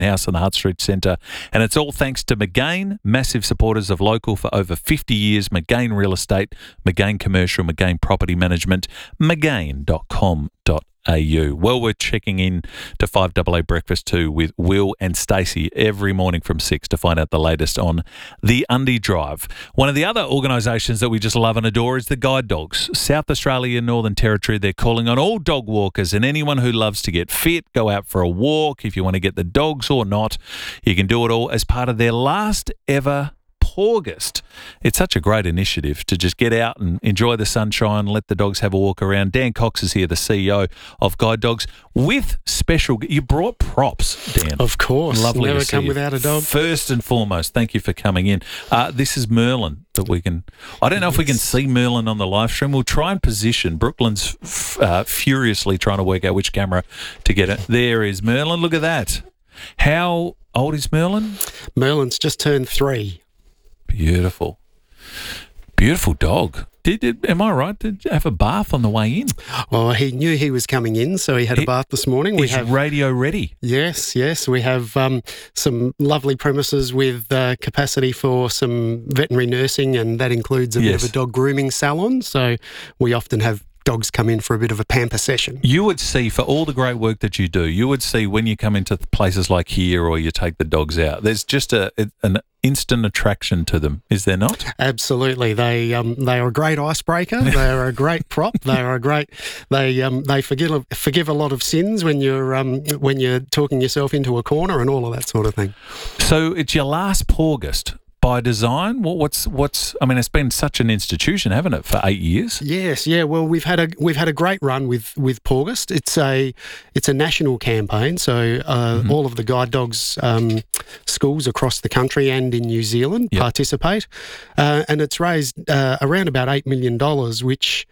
House and the Hutt Street Centre. And it's all thanks to McGain, massive supporters of local for over 50 years. McGain Real Estate, McGain Commercial, McGain Property Management, McGain.com.au. Well, we're checking in to 5AA Breakfast too with Will and Stacey every morning from 6 to find out the latest on the Undy Drive. One of the other organisations that we just love and adore is the Guide Dogs. South Australia and Northern Territory, they're calling on all dog walkers and anyone who loves to get fit, go out for a walk. If you want to get the dogs or not, you can do it all as part of their last ever August. It's such a great initiative to just get out and enjoy the sunshine, let the dogs have a walk around. Dan Cox is here, the CEO of Guide Dogs, with special... You brought props, Dan. Of course. Lovely Never to see come you. without a dog. First and foremost, thank you for coming in. This is Merlin that we can... I don't know if we can see Merlin on the live stream. We'll try and position. Brooklyn's furiously trying to work out which camera to get it. There is Merlin. Look at that. How old is Merlin? Merlin's just turned 3. Beautiful. Beautiful dog. Am I right? Did you have a bath on the way in? Well, he knew he was coming in, so he had a bath this morning. He's radio ready. Yes. We have some lovely premises with capacity for some veterinary nursing, and that includes a bit of a dog grooming salon. So we often have dogs come in for a bit of a pamper session. You would see, for all the great work that you do, you would see when you come into places like here or you take the dogs out, there's just an instant attraction to them, is there not? Absolutely. They are a great icebreaker. They are a great prop. They are a great. They forgive a lot of sins when you're talking yourself into a corner and all of that sort of thing. So it's your last August. By design, what's? I mean, it's been such an institution, haven't it, for 8 years? Yes, yeah. Well, we've had a great run with Paugust. It's a national campaign, so all of the Guide Dogs schools across the country and in New Zealand participate, and it's raised around about $8 million, which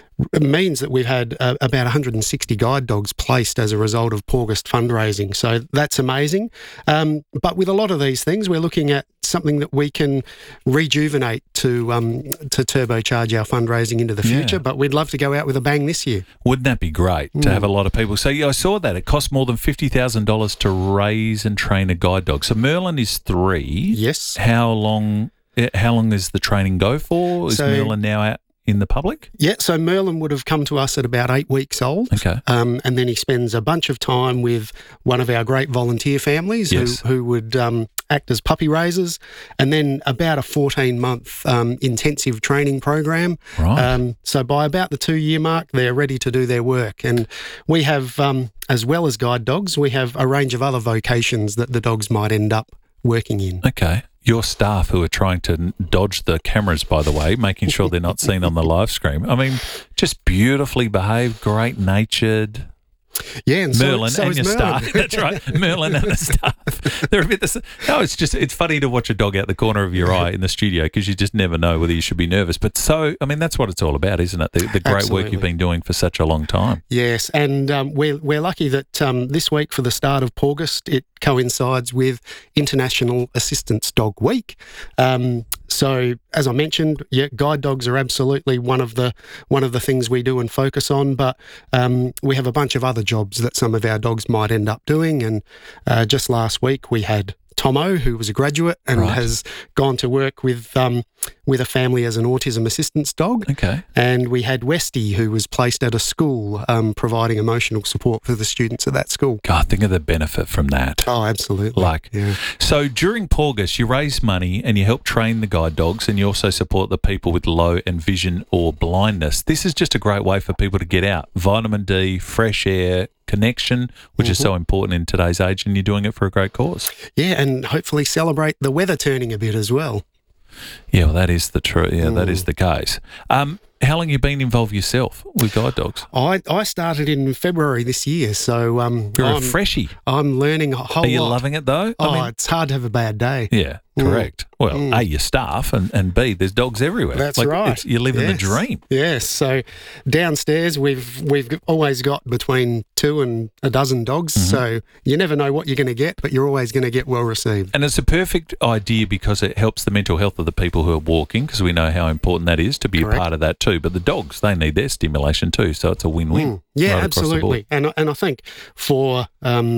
means that we've had about 160 guide dogs placed as a result of August fundraising. So that's amazing. But with a lot of these things, we're looking at something that we can rejuvenate to turbocharge our fundraising into the future. But we'd love to go out with a bang this year. Wouldn't that be great to have a lot of people? So I saw that it costs more than $50,000 to raise and train a guide dog. So Merlin is 3. Yes. How long does the training go for? Is Merlin now out in the public? Yeah, so Merlin would have come to us at about 8 weeks old. Okay. And then he spends a bunch of time with one of our great volunteer families who would act as puppy raisers, and then about a 14-month intensive training program. Right. So by about the 2-year mark, they're ready to do their work. And we have, as well as guide dogs, we have a range of other vocations that the dogs might end up working in. Okay. Your staff who are trying to dodge the cameras, by the way, making sure they're not seen on the live stream. I mean, just beautifully behaved, great-natured. Yeah, and Merlin so and your is Merlin. staff. That's right. Merlin and the staff. They're a bit it's funny to watch a dog out the corner of your eye in the studio because you just never know whether you should be nervous. But that's what it's all about, isn't it? The great work you've been doing for such a long time. Yes, and we're lucky that this week for the start of August, it coincides with International Assistance Dog Week. So, as I mentioned, guide dogs are absolutely one of the things we do and focus on, but we have a bunch of other jobs that some of our dogs might end up doing. And just last week we had Tomo, who was a graduate and has gone to work with a family as an autism assistance dog. Okay. And we had Westy, who was placed at a school providing emotional support for the students at that school. God, think of the benefit from that. Oh, absolutely. So during August, you raise money and you help train the guide dogs, and you also support the people with low and vision or blindness. This is just a great way for people to get out. Vitamin D, fresh air, connection, which is so important in today's age, and you're doing it for a great cause. Yeah, and hopefully celebrate the weather turning a bit as well. Yeah, well, that is the truth. Yeah, that is the case. How long have you been involved yourself with guide dogs? I started in February this year, so you're a freshie. I'm learning a whole lot. Are you loving it though? It's hard to have a bad day. Yeah, correct. Well, A, your staff, and B, there's dogs everywhere. That's right. You're living the dream. Yes. So downstairs we've always got between 2 and a dozen dogs. So you never know what you're going to get, but you're always going to get well received. And it's a perfect idea because it helps the mental health of the people who are walking, because we know how important that is to be a part of that too. But the dogs, they need their stimulation too. So it's a win-win. Yeah, absolutely. And I think for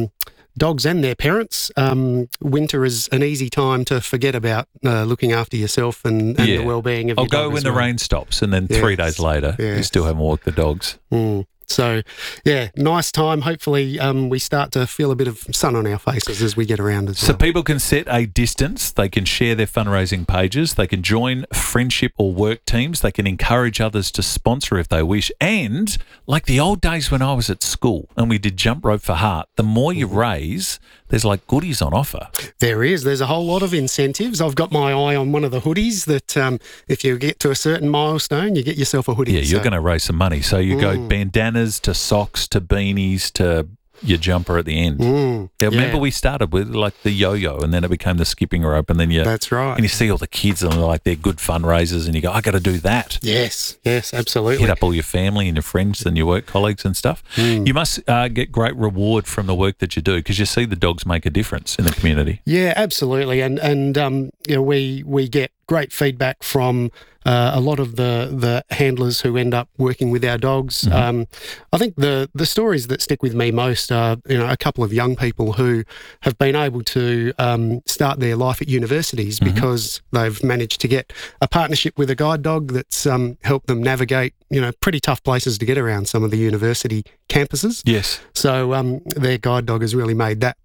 dogs and their parents, winter is an easy time to forget about looking after yourself and the well-being of your dog. I'll go when the rain stops, and then 3 days later, you still haven't walked the dogs. So, nice time. Hopefully we start to feel a bit of sun on our faces as we get around as well. So people can set a distance. They can share their fundraising pages. They can join friendship or work teams. They can encourage others to sponsor if they wish. And like the old days when I was at school and we did jump rope for heart, the more you raise, there's like goodies on offer. There is. There's a whole lot of incentives. I've got my eye on one of the hoodies that if you get to a certain milestone, you get yourself a hoodie. Yeah, you're going to raise some money. So you go bandanas to socks to beanies to your jumper at the end. Remember we started with like the yo-yo and then it became the skipping rope and then That's right. And you see all the kids and they're good fundraisers and you go, I got to do that. Yes, absolutely. Hit up all your family and your friends and your work colleagues and stuff. You must get great reward from the work that you do because you see the dogs make a difference in the community. Yeah, absolutely. And we get great feedback from a lot of the handlers who end up working with our dogs. I think the stories that stick with me most are a couple of young people who have been able to start their life at universities because they've managed to get a partnership with a guide dog that's helped them navigate pretty tough places to get around some of the university campuses. Yes. So their guide dog has really made that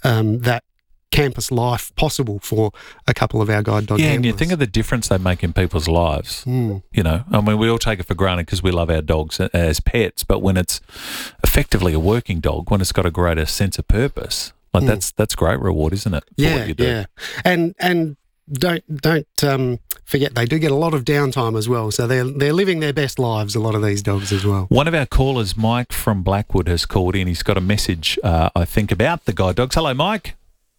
campus life possible for a couple of our guide dog handlers. And you think of the difference they make in people's lives. I mean, we all take it for granted because we love our dogs as pets, but when it's effectively a working dog, when it's got a greater sense of purpose, like that's great reward, isn't it? For what you do. Yeah. And don't forget they do get a lot of downtime as well. So they're living their best lives, a lot of these dogs as well. One of our callers, Mike from Blackwood, has called in. He's got a message, I think, about the guide dogs. Hello, Mike.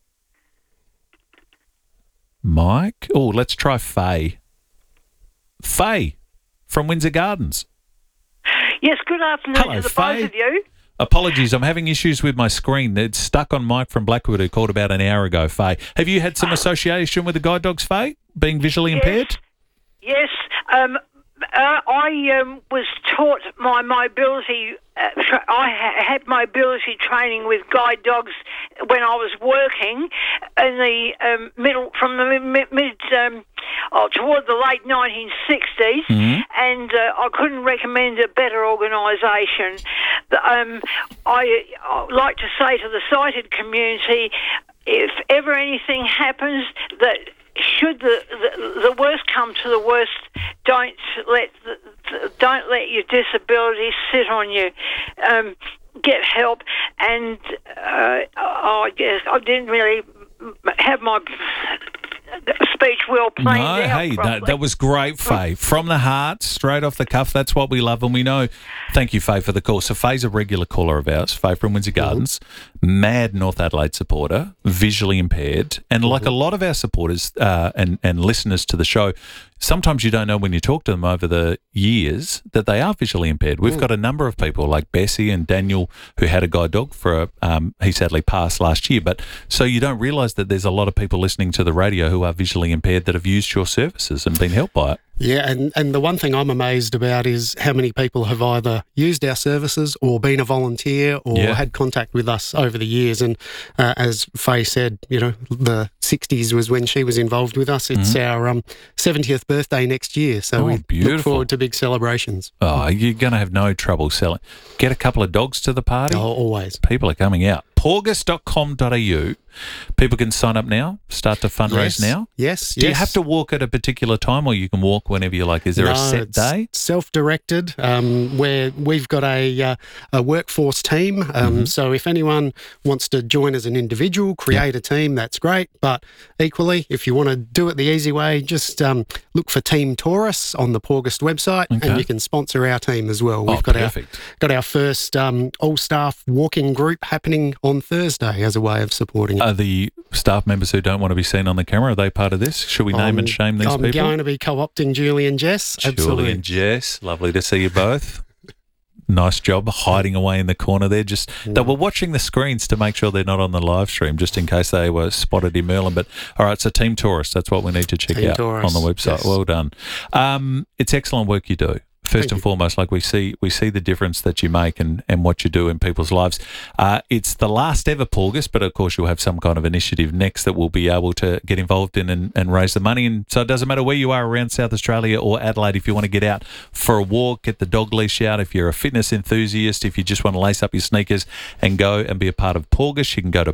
Mike? Oh, let's try Faye. Faye from Windsor Gardens. Yes, good afternoon. Hello, to the Faye. both of you. Apologies, I'm having issues with my screen. It's stuck on Mike from Blackwood who called about an hour ago, Faye. Have you had some association with the guide dogs, Faye, being visually impaired? Yes. I was taught my mobility. I had mobility training with guide dogs when I was working in the toward the late 1960s, and I couldn't recommend a better organisation. I like to say to the sighted community, if ever anything happens that should the worst come to the worst, don't let your disability sit on you. Get help, and I guess I didn't really have my speech well planned out. That was great, Faye. From the heart, straight off the cuff. That's what we love, and we know. Thank you, Faye, for the call. So Faye's a regular caller of ours. Faye from Windsor Gardens, mad North Adelaide supporter, visually impaired, and like a lot of our supporters and listeners to the show, sometimes you don't know when you talk to them over the years that they are visually impaired. We've got a number of people like Bessie and Daniel who had a guide dog for he sadly passed last year. But so you don't realise that there's a lot of people listening to the radio who are visually impaired that have used your services and been helped by it. Yeah, and the one thing I'm amazed about is how many people have either used our services or been a volunteer or had contact with us over the years. And as Faye said, the 60s was when she was involved with us. It's our 70th birthday next year, so we look forward to big celebrations. Oh, you're going to have no trouble selling. Get a couple of dogs to the party. Oh, always. People are coming out. Porgus.com.au. People can sign up now, start to fundraise now. Yes. Do you have to walk at a particular time or you can walk whenever you like? Is there a set day? Self-directed, where we've got a workforce team. So if anyone wants to join as an individual, create a team, that's great. But equally, if you want to do it the easy way, just look for Team Taurus on the Porgus website and you can sponsor our team as well. We've got our first all-staff walking group happening on Thursday as a way of supporting it. Are the staff members who don't want to be seen on the camera, are they part of this? Should we name and shame these people? I'm going to be co-opting Julie and Jess. Absolutely. Julie and Jess, lovely to see you both. Nice job hiding away in the corner there. They were watching the screens to make sure they're not on the live stream, just in case they were spotted in Merlin. But all right, so Team Taurus, that's what we need to check out on the website. Yes. Well done. It's excellent work you do. First and foremost, like we see the difference that you make and what you do in people's lives. It's the last ever Porgus, but of course you'll have some kind of initiative next that we'll be able to get involved in and raise the money. And so it doesn't matter where you are around South Australia or Adelaide. If you want to get out for a walk, get the dog leash out. If you're a fitness enthusiast, if you just want to lace up your sneakers and go and be a part of Porgus, you can go to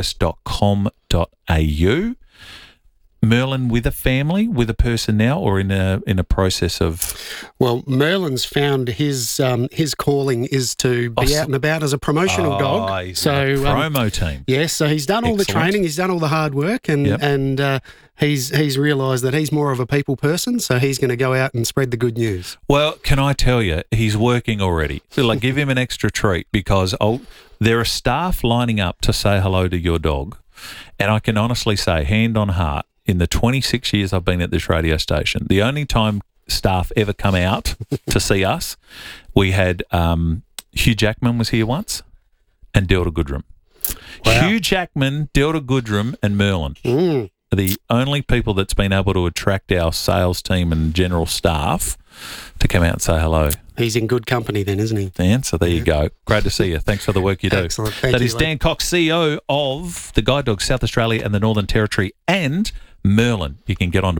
porgus.com.au. Merlin with a family, with a person now, or in a process of? Well, Merlin's found his calling is to be out and about as a promotional dog. He's in a promo team. Yes, so he's done all the training, he's done all the hard work, and he's realised that he's more of a people person, so he's going to go out and spread the good news. Well, can I tell you, he's working already. Like, give him an extra treat because there are staff lining up to say hello to your dog, and I can honestly say, hand on heart, in the 26 years I've been at this radio station, the only time staff ever come out to see us, we had Hugh Jackman was here once and Delta Goodrum. Wow. Hugh Jackman, Delta Goodrum and Merlin are the only people that's been able to attract our sales team and general staff to come out and say hello. He's in good company then, isn't he? Dan, so there you go. Great to see you. Thanks for the work you do. Excellent. Thank you. That is Dan Cox, CEO of the Guide Dogs South Australia and the Northern Territory, and Merlin. You can get on to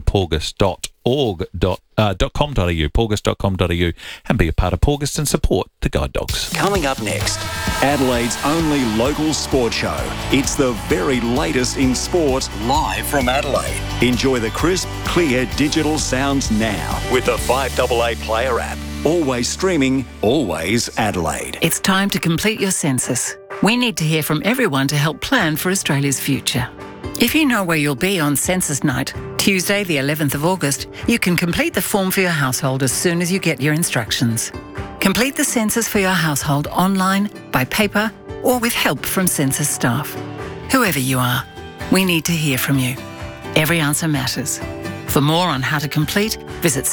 porgus.com.au, porgus.com.au, and be a part of Porgus and support the Guide Dogs. Coming up next, Adelaide's only local sport show. It's the very latest in sport, live from Adelaide. Enjoy the crisp, clear digital sounds now with the 5AA Player app. Always streaming, always Adelaide. It's time to complete your census. We need to hear from everyone to help plan for Australia's future. If you know where you'll be on census night, Tuesday the 11th of August, you can complete the form for your household as soon as you get your instructions. Complete the census for your household online, by paper, or with help from census staff. Whoever you are, we need to hear from you. Every answer matters. For more on how to complete, visit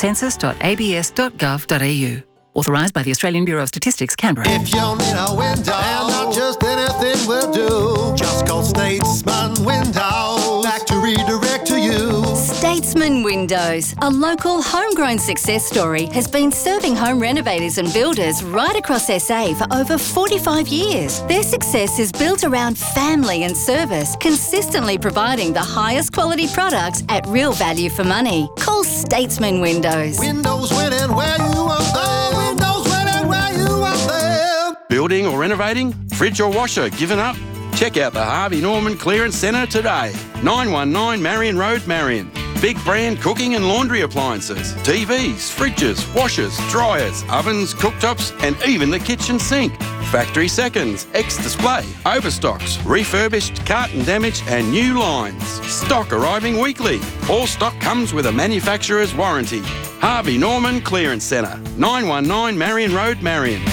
census.abs.gov.au. Authorised by the Australian Bureau of Statistics, Canberra. If you need a window, and not just anything will do, just call Statesman Windows back to redirect to you. Statesman Windows, a local homegrown success story, has been serving home renovators and builders right across SA for over 45 years. Their success is built around family and service, consistently providing the highest quality products at real value for money. Call Statesman Windows. Windows winning where you are there. Windows winning where you are there. Building or renovating? Fridge or washer given up? Check out the Harvey Norman Clearance Centre today. 919 Marion Road, Marion. Big brand cooking and laundry appliances, TVs, fridges, washers, dryers, ovens, cooktops, and even the kitchen sink. Factory seconds, ex-display, overstocks, refurbished, carton damage, and new lines. Stock arriving weekly. All stock comes with a manufacturer's warranty. Harvey Norman Clearance Centre, 919 Marion Road, Marion.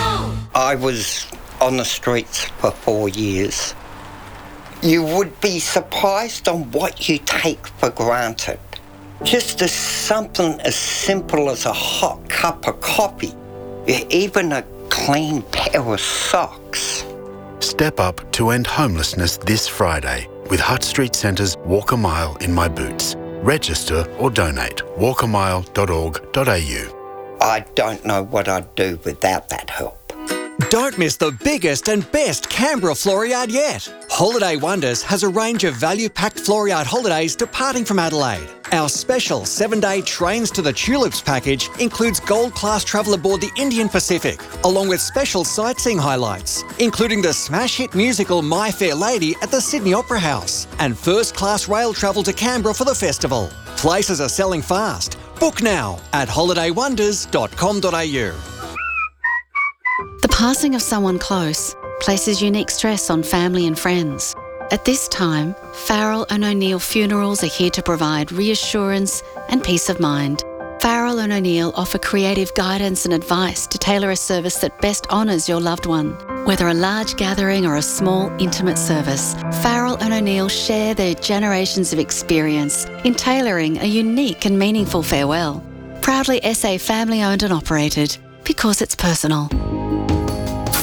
I was on the streets for 4 years. You would be surprised on what you take for granted. Just as something as simple as a hot cup of coffee, even a clean pair of socks. Step up to end homelessness this Friday with Hutt Street Centre's Walk a Mile in My Boots. Register or donate. walkamile.org.au. I don't know what I'd do without that help. Don't miss the biggest and best Canberra Floriade yet. Holiday Wonders has a range of value-packed Floriade holidays departing from Adelaide. Our special 7-day Trains to the Tulips package includes gold-class travel aboard the Indian Pacific, along with special sightseeing highlights, including the smash hit musical My Fair Lady at the Sydney Opera House, and first-class rail travel to Canberra for the festival. Places are selling fast. Book now at holidaywonders.com.au. The passing of someone close places unique stress on family and friends. At this time, Farrell and O'Neill Funerals are here to provide reassurance and peace of mind. Farrell and O'Neill offer creative guidance and advice to tailor a service that best honours your loved one. Whether a large gathering or a small, intimate service, Farrell and O'Neill share their generations of experience in tailoring a unique and meaningful farewell. Proudly SA family owned and operated, because it's personal.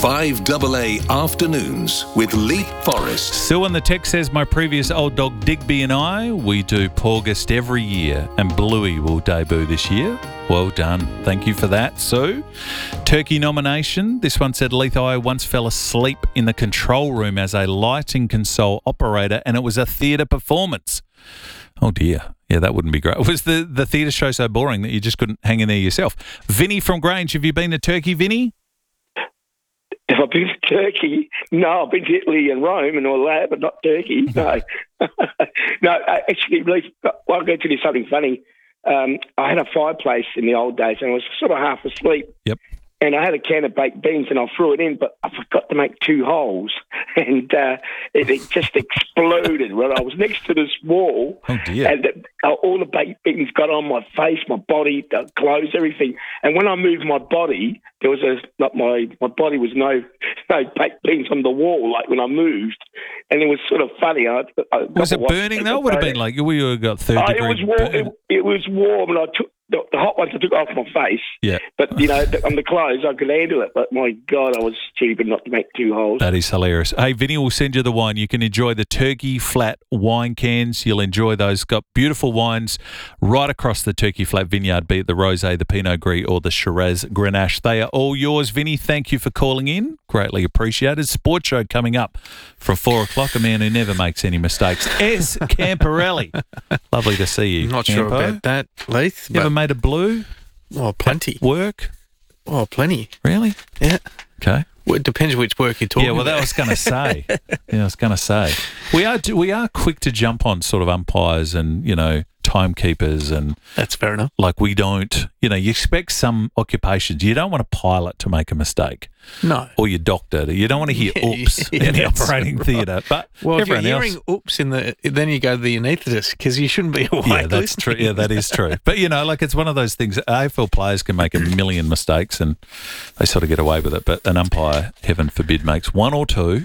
5AA Afternoons with Leap Forest. Sue on the text says, my previous old dog Digby and I, we do Porgist every year, and Bluey will debut this year. Well done. Thank you for that, Sue. Turkey nomination. This one said, Leith, I once fell asleep in the control room as a lighting console operator, and it was a theatre performance. Oh, dear. Yeah, that wouldn't be great. Was the theatre show so boring that you just couldn't hang in there yourself? Vinny from Grange, have you been to Turkey, Vinny? Have I been to Turkey? No, I've been to Italy and Rome and all that, but not Turkey. No. No, actually, I'll go to something funny. I had a fireplace in the old days and I was sort of half asleep. Yep. And I had a can of baked beans and I threw it in, but I forgot to make 2 holes. And it just exploded when I was next to this wall. Oh, dear. And all the baked beans got on my face, my body, the clothes, everything. And when I moved my body, there was my body was no baked beans on the wall, like when I moved. And it was sort of funny. Was it burning, though? It would have been like, we got 3rd degree. It was warm, and I took the hot ones I took off my face. Yeah. But, on the clothes, I could handle it. But, my God, I was stupid not to make 2 holes. That is hilarious. Hey, Vinny will send you the wine. You can enjoy the Turkey Flat wine cans. You'll enjoy those. Got beautiful wines right across the Turkey Flat vineyard, be it the Rosé, the Pinot Gris or the Shiraz Grenache. They are all yours, Vinny. Thank you for calling in. Greatly appreciated. Sports show coming up from 4 o'clock. A man who never makes any mistakes. S. Camporelli. Lovely to see you. Not sure about that, Leith. You ever made a blue? Oh, plenty. Work? Oh, plenty. Really? Yeah. Okay. Well, it depends which work you're talking about. Yeah, well, that I was going to say. We are quick to jump on sort of umpires and, timekeepers and... That's fair enough. Like we don't, you expect some occupations. You don't want a pilot to make a mistake. No. Or your doctor. You don't want to hear oops in the operating theatre. But well, if you're everyone hearing oops then you go to the anaesthetist because you shouldn't be awake. Yeah, that's true. Yeah, that is true. But, it's one of those things. AFL players can make a million mistakes and they sort of get away with it. But an umpire, heaven forbid, makes 1 or 2.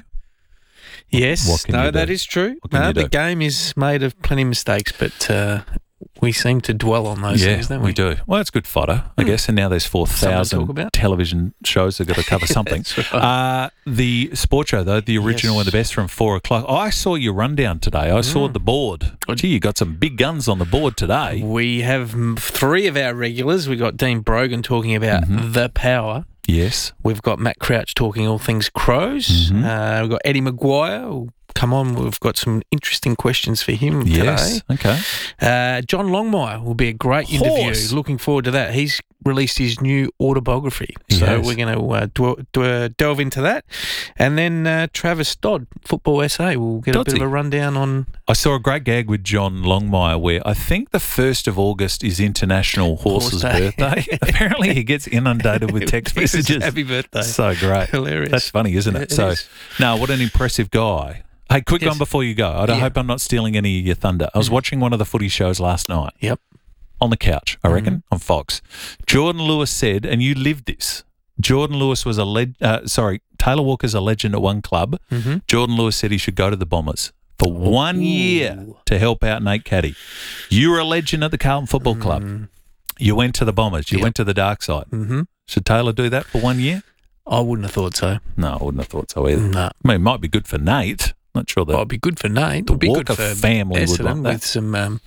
Yes, that is true. The game is made of plenty of mistakes, but we seem to dwell on those things, don't we? We do. Well, it's good fodder, I guess, and now there's 4,000 television shows that have got to cover something. Right. The sports show, though, the original and the best from 4 o'clock. I saw your rundown today. I saw the board. Gee, you got some big guns on the board today. We have 3 of our regulars. We've got Dean Brogan talking about the power. Yes. We've got Matt Crouch talking all things Crows. We've got Eddie Maguire who'll come on. We've got some interesting questions for him today. Okay. John Longmire will be a great interview. Looking forward to that. He's released his new autobiography. So we're going to delve into that. And then Travis Dodd, Football SA, will get a bit of a rundown on... I saw a great gag with John Longmire where I think the 1st of August is International Horse's birthday. Apparently he gets inundated with text messages. Happy birthday. So great. Hilarious. That's funny, isn't it? What an impressive guy. Hey, quick one before you go. I hope I'm not stealing any of your thunder. I was watching one of the footy shows last night. Yep. On the couch, I reckon, on Fox. Jordan Lewis said, and you lived this, Jordan Lewis was Taylor Walker's a legend at one club. Jordan Lewis said he should go to the Bombers for 1 year to help out Nate Caddy. You were a legend at the Carlton Football Club. You went to the Bombers. You went to the dark side. Should Taylor do that for 1 year? I wouldn't have thought so. No, I wouldn't have thought so either. No. I mean, it might be good for Nate. Not sure that. It'd be good for Nate. The It'd be Walker good for family would want that. With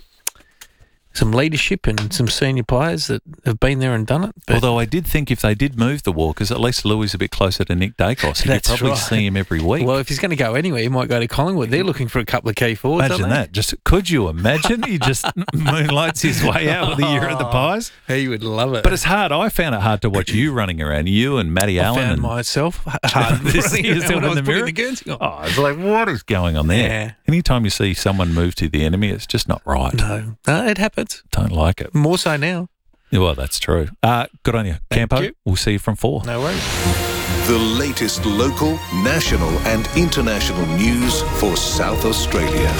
some leadership and some senior players that have been there and done it. But although I did think if they did move the Walkers, at least Louis a bit closer to Nick Dacos. You could probably see him every week. Well, if he's going to go anywhere, he might go to Collingwood. They're looking for a couple of key forwards. Imagine that. Could you imagine? He just moonlights his way out with a year at the Pies. He would love it. But it's hard. I found it hard to watch you running around. You and Matty Allen. I found myself hard running yourself in the mirror. It's like, what is going on there? Yeah. Anytime you see someone move to the enemy, it's just not right. No, it happens. Don't like it. More so now. Well, that's true. Good on you, Campo. We'll see you from 4. No worries. The latest local, national and international news for South Australia.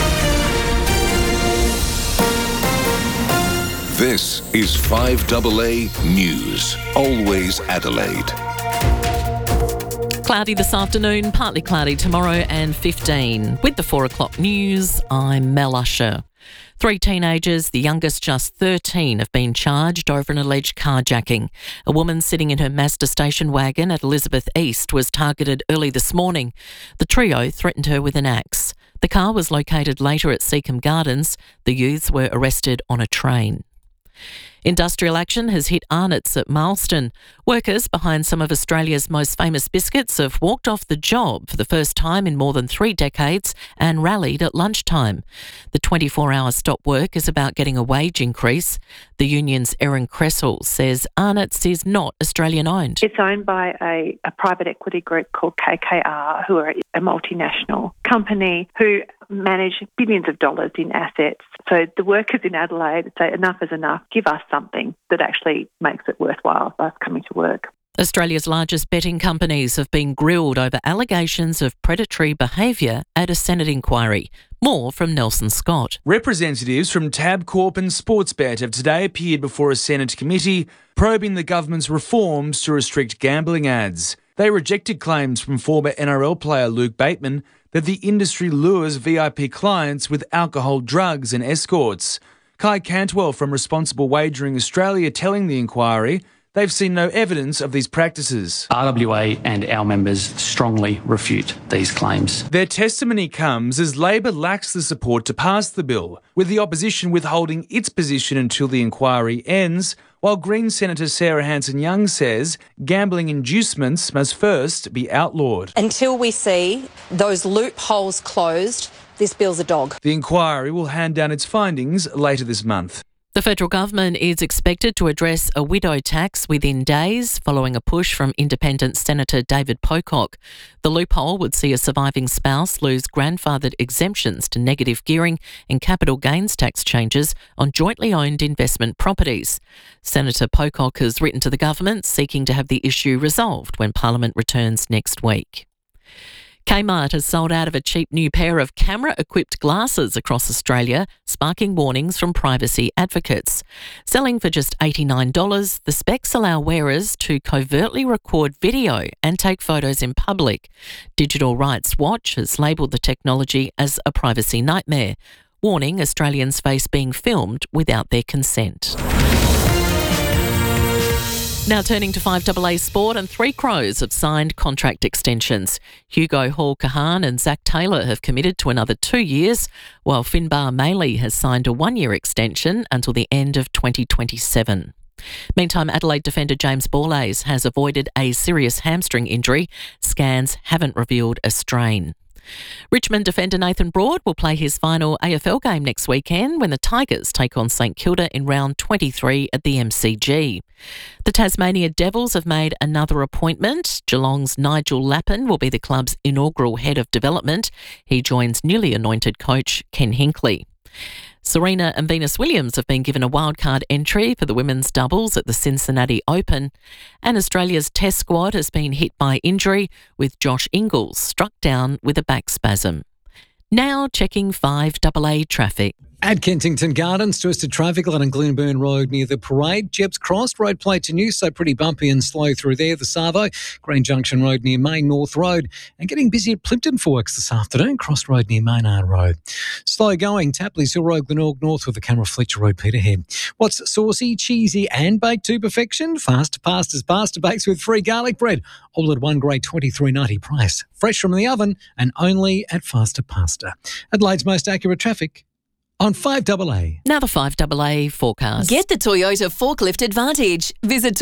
This is 5AA News. Always Adelaide. Cloudy this afternoon, partly cloudy tomorrow and 15. With the 4 o'clock news, I'm Mel Usher. 3 teenagers, the youngest just 13, have been charged over an alleged carjacking. A woman sitting in her Mazda station wagon at Elizabeth East was targeted early this morning. The trio threatened her with an axe. The car was located later at Seacombe Gardens. The youths were arrested on a train. Industrial action has hit Arnott's at Marsden. Workers behind some of Australia's most famous biscuits have walked off the job for the first time in more than 3 decades and rallied at lunchtime. The 24-hour stop work is about getting a wage increase. The union's Erin Cressel says Arnott's is not Australian-owned. It's owned by a private equity group called KKR, who are a multinational company who manage billions of dollars in assets. So the workers in Adelaide say enough is enough. Give us something that actually makes it worthwhile for us coming to work. Australia's largest betting companies have been grilled over allegations of predatory behaviour at a Senate inquiry. More from Nelson Scott. Representatives from Tabcorp and Sportsbet have today appeared before a Senate committee probing the government's reforms to restrict gambling ads. They rejected claims from former NRL player Luke Bateman that the industry lures VIP clients with alcohol, drugs and escorts. Kai Cantwell from Responsible Wagering Australia telling the inquiry they've seen no evidence of these practices. RWA and our members strongly refute these claims. Their testimony comes as Labor lacks the support to pass the bill, with the opposition withholding its position until the inquiry ends, while Green Senator Sarah Hanson-Young says gambling inducements must first be outlawed. Until we see those loopholes closed, this bill's a dog. The inquiry will hand down its findings later this month. The federal government is expected to address a widow tax within days following a push from independent Senator David Pocock. The loophole would see a surviving spouse lose grandfathered exemptions to negative gearing and capital gains tax changes on jointly owned investment properties. Senator Pocock has written to the government seeking to have the issue resolved when Parliament returns next week. Kmart has sold out of a cheap new pair of camera-equipped glasses across Australia, sparking warnings from privacy advocates. Selling for just $89, the specs allow wearers to covertly record video and take photos in public. Digital Rights Watch has labelled the technology as a privacy nightmare, warning Australians face being filmed without their consent. Now turning to 5AA Sport, and 3 Crows have signed contract extensions. Hugo Hall-Kahan and Zach Taylor have committed to another 2 years, while Finbar Maley has signed a 1-year extension until the end of 2027. Meantime, Adelaide defender James Borlase has avoided a serious hamstring injury. Scans haven't revealed a strain. Richmond defender Nathan Broad will play his final AFL game next weekend when the Tigers take on St Kilda in round 23 at the MCG. The Tasmania Devils have made another appointment. Geelong's Nigel Lappin will be the club's inaugural head of development. He joins newly anointed coach Ken Hinkley. Serena and Venus Williams have been given a wildcard entry for the women's doubles at the Cincinnati Open, and Australia's Test squad has been hit by injury, with Josh Ingles struck down with a back spasm. Now checking 5AA traffic. At Kensington Gardens, twisted traffic along Glenburn Road near the parade. Jeps Cross, road plate to New, so pretty bumpy and slow through there. The Savo, Green Junction Road near Main North Road. And getting busy at Plimpton for works this afternoon. Cross Road near Maynard Road. Slow going, Tapley's Hill Road, Glenorg North with the Camera Fletcher Road, Peterhead. What's saucy, cheesy and baked to perfection? Fast Pasta's Pasta Bakes with free garlic bread. All at one great $23.90 price. Fresh from the oven and only at Faster Pasta. Adelaide's most accurate traffic on 5AA. Now the 5AA forecast. Get the Toyota Forklift Advantage. Visit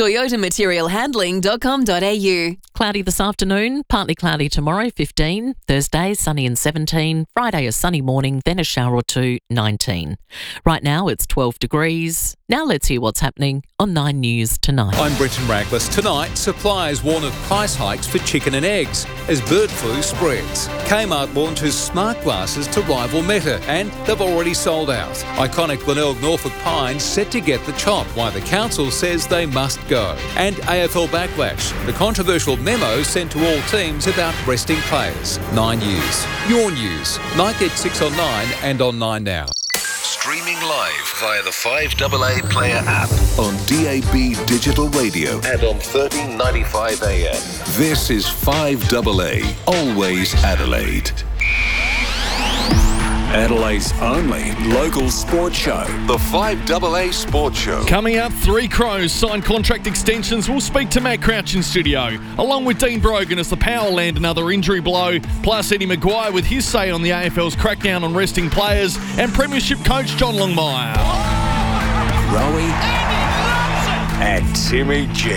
toyotamaterialhandling.com.au. Cloudy this afternoon, partly cloudy tomorrow, 15. Thursday, sunny and 17. Friday, a sunny morning, then a shower or two, 19. Right now, it's 12 degrees. Now let's hear what's happening on 9 News Tonight. I'm Brenton Raglas. Tonight, suppliers warn of price hikes for chicken and eggs as bird flu spreads. Kmart launches smart glasses to rival Meta, and they've already sold out. Iconic Glenelg Norfolk Pines set to get the chop, while the council says they must go. And AFL Backlash, the controversial memo sent to all teams about resting players. 9 News. Your news. Night at 6 on 9 and on 9 Now. Streaming live via the 5AA Player app on DAB Digital Radio and on 1395 AM. This is 5AA, always Adelaide. Adelaide's only local sports show, the 5AA Sports Show. Coming up, Three Crows signed contract extensions. We'll speak to Matt Crouch in studio, along with Dean Brogan as the Power land another injury blow, plus Eddie Maguire with his say on the AFL's crackdown on resting players, and Premiership coach John Longmire. Rowie and Timmy G.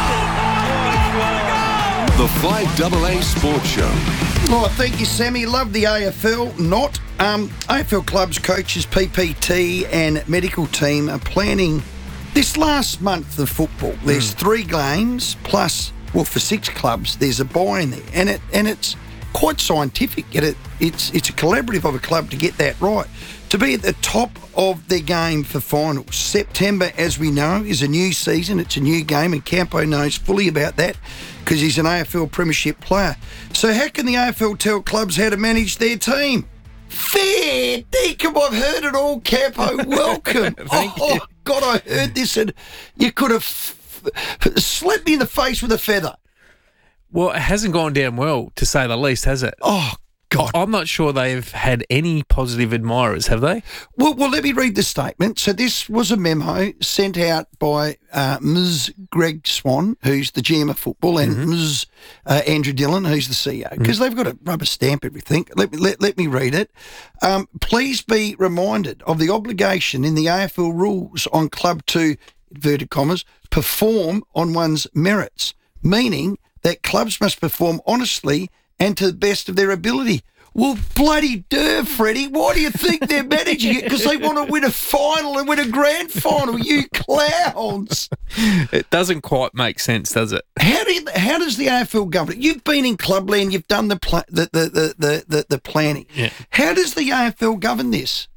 The 5AA Sports Show. Oh, thank you, Sammy. Love the AFL. Not. AFL clubs, coaches, PPT and medical team are planning this last month of football. There's 3 games plus, well, for 6 clubs, there's a bye in there. And it's quite scientific. It's a collaborative of a club to get that right. To be at the top of their game for finals. September, as we know, is a new season. It's a new game, and Campo knows fully about that because he's an AFL Premiership player. So how can the AFL tell clubs how to manage their team? Fair dinkum, I've heard it all, Campo. Welcome. You. God, I heard this and you could have slapped me in the face with a feather. Well, it hasn't gone down well, to say the least, has it? Oh, God. I'm not sure they've had any positive admirers, have they? Well, let me read the statement. So this was a memo sent out by Ms. Greg Swan, who's the GM of football, and Ms. Andrew Dillon, who's the CEO, because they've got to rubber stamp everything. Let me read it. Please be reminded of the obligation in the AFL rules on club to, inverted commas, perform on one's merits, meaning that clubs must perform honestly and to the best of their ability. Well, bloody Freddie, why do you think they're managing it? Because they want to win a final and win a grand final, you clowns. It doesn't quite make sense, does it? How does the AFL govern it? You've been in clubland, you've done the planning. Yeah. How does the AFL govern this?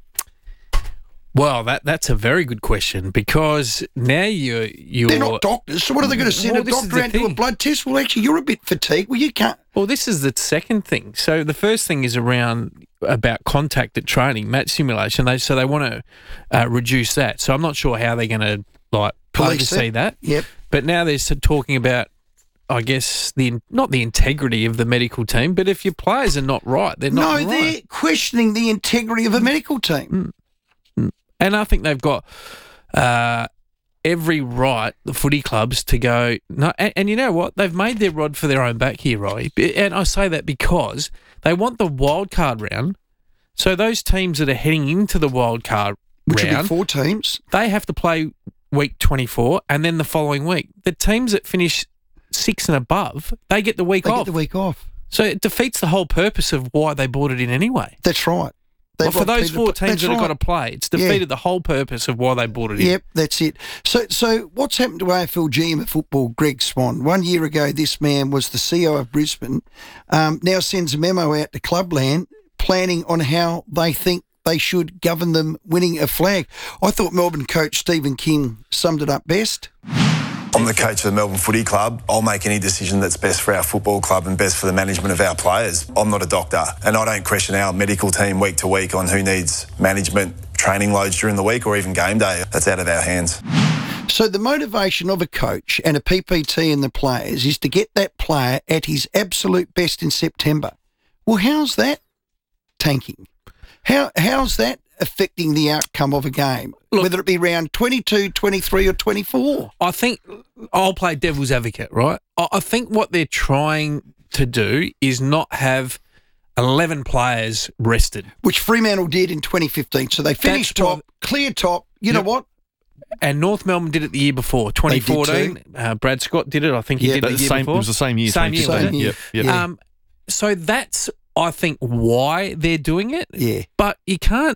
Well, that's a very good question, because now you're... They're not doctors, so what are they going to send a doctor out to a blood test? Well, actually, you're a bit fatigued. Well, you can't... Well, this is the second thing. So the first thing is about contact at training, match simulation. They want to reduce that. So I'm not sure how they're going to oversee that. Yep. But now they're talking about, I guess, not the integrity of the medical team, but if your players are not right, they're not right. No, they're questioning the integrity of a medical team. And I think they've got every right, the footy clubs, to go, no. And you know what? They've made their rod for their own back here, Roy. And I say that because they want the wild card round. So those teams that are heading into the wild card which round, will be 4 teams, they have to play week 24 and then the following week. The teams that finish 6 and above, they get the week off. They get the week off. So it defeats the whole purpose of why they brought it in anyway. That's right. Well, for those 4 teams that have got to play, it's defeated the whole purpose of why they brought it in. Yep, that's it. So what's happened to AFL GM of football, Greg Swan? 1 year ago, this man was the CEO of Brisbane, now sends a memo out to Clubland planning on how they think they should govern them winning a flag. I thought Melbourne coach Stephen King summed it up best. I'm the coach of the Melbourne Footy Club. I'll make any decision that's best for our football club and best for the management of our players. I'm not a doctor, and I don't question our medical team week to week on who needs management, training loads during the week or even game day. That's out of our hands. So the motivation of a coach and a PPT and the players is to get that player at his absolute best in September. Well, how's that tanking? How's that affecting the outcome of a game, whether it be round 22, 23 or 24? I think I'll play devil's advocate, right? I think what they're trying to do is not have 11 players rested. Which Fremantle did in 2015. So they finished clear top. You know what? And North Melbourne did it the year before, 2014. Brad Scott did it. I think he did it the year before. It was the same year. Same year, wasn't it? Yep. So that's, I think, why they're doing it. Yeah. But you can't,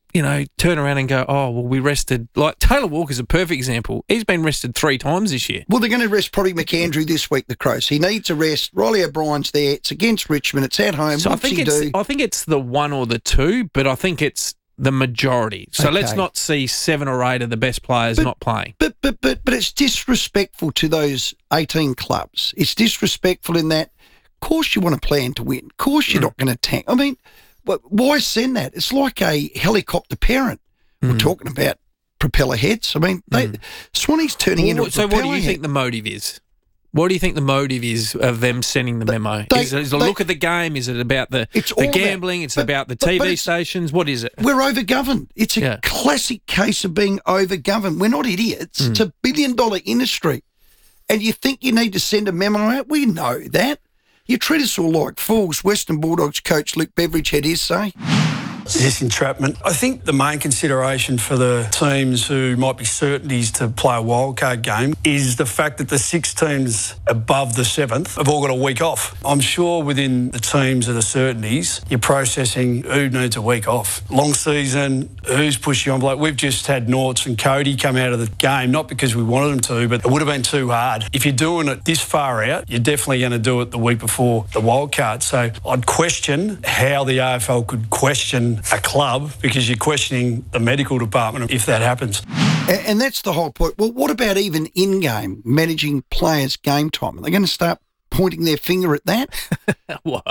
turn around and go, oh, well, we rested. Like, Taylor Walker's a perfect example. He's been rested 3 times this year. Well, they're going to rest probably McAndrew this week, the Crows. He needs a rest. Riley O'Brien's there. It's against Richmond. It's at home. So I think it's the 1 or the 2, but I think it's the majority. So let's not see 7 or 8 of the best players not playing. But it's disrespectful to those 18 clubs. It's disrespectful in that, of course you want to plan to win. Of course you're not going to tank. I mean, why send that? It's like a helicopter parent. We're talking about propeller heads. I mean, Swanee's turning into a propeller So what do you head. think the motive is? What do you think the motive is of them sending the memo? Is it a look at the game? Is it about the gambling? It's about the TV stations? What is it? We're overgoverned. It's a classic case of being overgoverned. We're not idiots. It's a billion-dollar industry. And you think you need to send a memo out? We know that. You treat us all like fools. Western Bulldogs coach Luke Beveridge had his say. Is this entrapment? I think the main consideration for the teams who might be certainties to play a wildcard game is the fact that the 6 teams above the 7th have all got a week off. I'm sure within the teams that are certainties, you're processing who needs a week off. Long season, who's pushing on. Like we've just had Norts and Cody come out of the game, not because we wanted them to, but it would have been too hard. If you're doing it this far out, you're definitely going to do it the week before the wildcard. So I'd question how the AFL could question a club because you're questioning the medical department if that happens. And that's the whole point. Well, what about even in-game managing players' game time? Are they going to start pointing their finger at that? Well,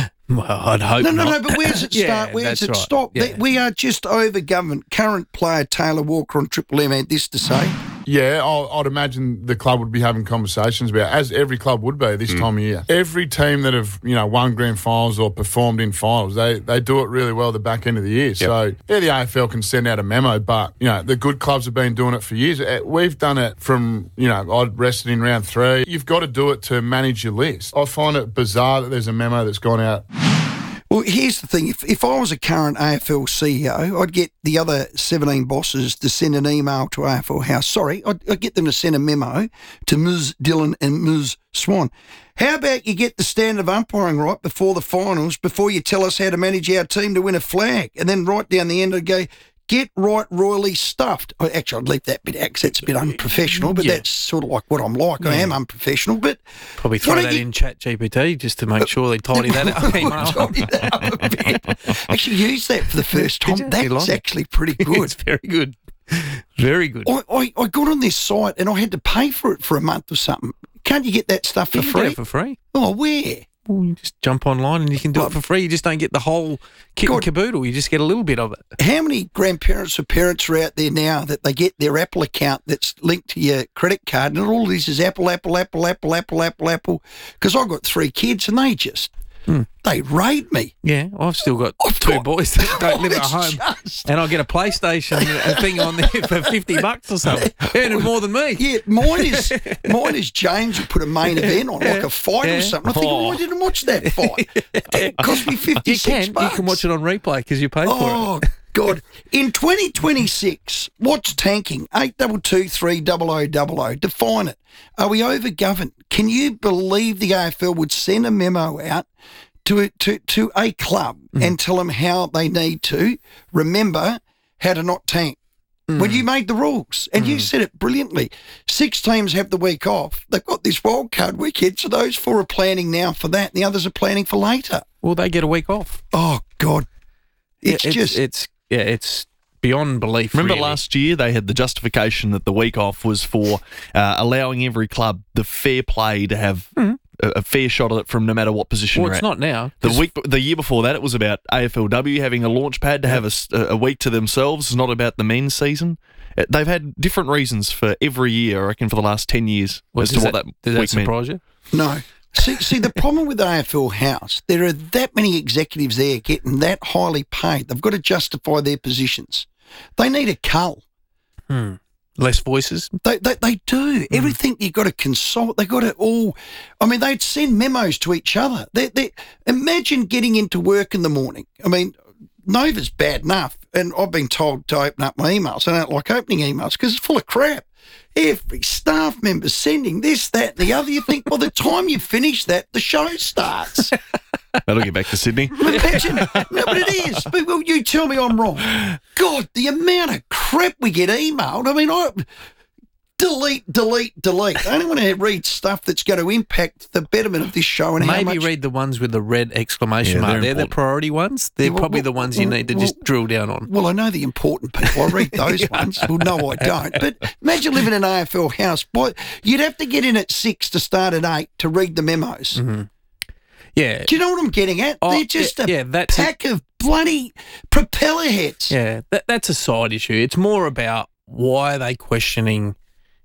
I'd hope not. No, but where does it start? Where does it stop? Yeah. We are just over-government. Current player Taylor Walker on Triple M had this to say. Yeah, I'd imagine the club would be having conversations about, as every club would be this time of year. Every team that have, won grand finals or performed in finals, they do it really well the back end of the year. Yep. So, the AFL can send out a memo, but, the good clubs have been doing it for years. We've done it from, I'd rested in round 3. You've got to do it to manage your list. I find it bizarre that there's a memo that's gone out. Well, here's the thing. If I was a current AFL CEO, I'd get the other 17 bosses to send an email to AFL House. Sorry, I'd get them to send a memo to Ms. Dillon and Ms. Swan. How about you get the standard of umpiring right before the finals, before you tell us how to manage our team to win a flag, and then right down the end I'd go, get right royally stuffed. Actually, I'd leave that bit out because it's a bit unprofessional, but that's sort of like what I'm like. I am unprofessional, but... Probably throw that in ChatGPT just to make sure they tidy that up. Tidy that up a bit. Actually used that for the first time. That's actually pretty good. It's very good. Very good. I got on this site and I had to pay for it for a month or something. Can't you get that stuff for free? Get it for free. Oh, where? Well, you just jump online and you can do it for free. You just don't get the whole kit and caboodle. You just get a little bit of it. How many grandparents or parents are out there now that they get their Apple account that's linked to your credit card and all this is Apple? Because I've got 3 kids and they just... They raid me. Yeah, I've still got 2 boys that don't live at home. And I get a PlayStation thing on there for $50 or something. Earning more than me. Yeah, mine is James who put a main event on, like a fight or something. I think, I didn't watch that fight. It cost me $56. You can watch it on replay because you paid for it. Oh, God. In 2026, what's tanking? 822 300 Define it. Are we over-governed? Can you believe the AFL would send a memo out to a club and tell them how they need to remember how to not tank? When you made the rules, and you said it brilliantly. 6 teams have the week off. They've got this wildcard weekend, so those 4 are planning now for that, and the others are planning for later. Well, they get a week off. Oh, God. It's beyond belief. Remember really. Last year they had the justification that the week off was for allowing every club the fair play to have a fair shot at it from no matter what position you're at. Well, it's not now. The year before that, it was about AFLW having a launch pad to have a week to themselves. It's not about the men's season. They've had different reasons for every year, I reckon, for the last 10 years as to what that does week that surprise you? No. See, the problem with AFL House, there are that many executives there getting that highly paid. They've got to justify their positions. They need a cull. Less voices? They do. Everything you've got to consult. They've got to all... I mean, they'd send memos to each other. Imagine getting into work in the morning. I mean, Nova's bad enough, and I've been told to open up my emails. I don't like opening emails because it's full of crap. Every staff member sending this, that, and the other. You think, by the time you finish that, the show starts. That'll get back to Sydney. Imagine. No, but it is. But well, you tell me I'm wrong. God, the amount of crap we get emailed. I mean, delete. I don't want to read stuff that's going to impact the betterment of this show. And maybe how much... read the ones with the red exclamation mark. They're the priority ones. They're probably the ones you need to just drill down on. Well, I know the important people. I read those ones. Well, no, I don't. But imagine living in an AFL house. Boy, you'd have to get in at 6 to start at 8 to read the memos. Mm-hmm. Yeah. Do you know what I'm getting at? They're just a pack of bloody propeller heads. Yeah, that's a side issue. It's more about why are they questioning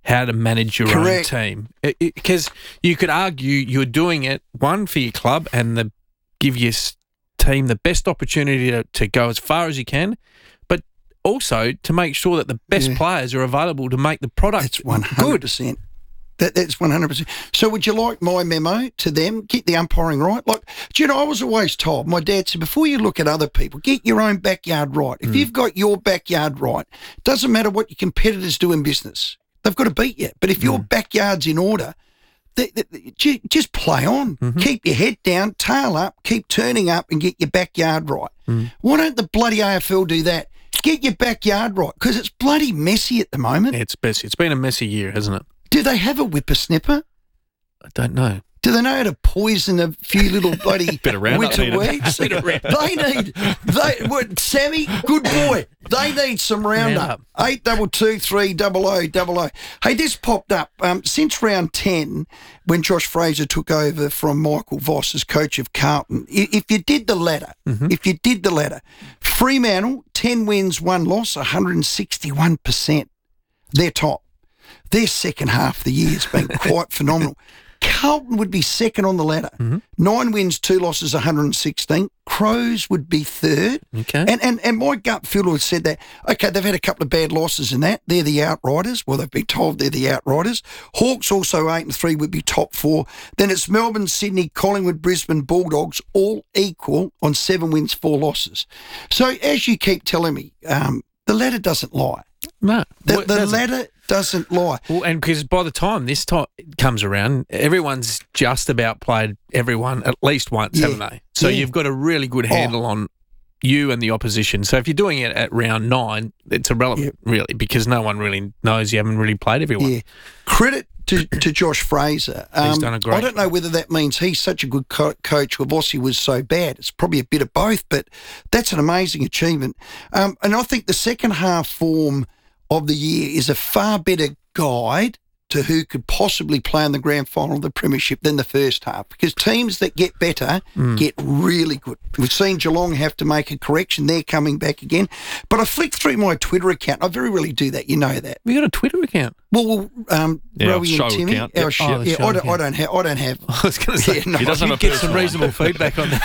how to manage your own team. Because you could argue you're doing it, one, for your club and give your team the best opportunity to go as far as you can, but also to make sure that the best players are available to make the product good. That's 100%. So would you like my memo to them? Get the umpiring right. Like, do you know, I was always told, my dad said, before you look at other people, get your own backyard right. If you've got your backyard right, doesn't matter what your competitors do in business. They've got to beat you. But if your backyard's in order, just play on. Keep your head down, tail up, keep turning up and get your backyard right. Why don't the bloody AFL do that? Get your backyard right, because it's bloody messy at the moment. It's messy. It's been a messy year, hasn't it? Do they have a whippersnapper? I don't know. Do they know how to poison a few little bloody winter weeds? Sammy, good boy. They need some Roundup. 822 300 00. Hey, this popped up since round 10 when Josh Fraser took over from Michael Voss as coach of Carlton. If you did the ladder, Fremantle, 10 wins, 1 loss, 161%. They're top. Their second half of the year has been quite phenomenal. Carlton would be second on the ladder. 9 wins, 2 losses, 116. Crows would be third. Okay. And my gut feel had said that, okay, they've had a couple of bad losses in that. They're the outriders. Well, they've been told they're the outriders. Hawks also 8 and 3 would be top 4. Then it's Melbourne, Sydney, Collingwood, Brisbane, Bulldogs, all equal on 7 wins, 4 losses. So as you keep telling me, the ladder doesn't lie. No. The ladder doesn't lie. Well, and because by the time this time comes around, everyone's just about played everyone at least once, haven't they? So you've got a really good handle on you and the opposition. So if you're doing it at round 9, it's irrelevant, really, because no one really knows you haven't really played everyone. Yeah. Credit to Josh Fraser. He's done a great I don't know whether that means he's such a good coach or Vossi was so bad. It's probably a bit of both, but that's an amazing achievement. And I think the second half form of the year is a far better guide to who could possibly play in the grand final of the premiership than the first half, because teams that get better get really good. We've seen Geelong have to make a correction. They're coming back again. But I flicked through my Twitter account. I very rarely do that. You know that. We got a Twitter account? Well, Rowie show and Timmy. Account. Our show. I don't have. I was going to say, he doesn't get some reasonable feedback on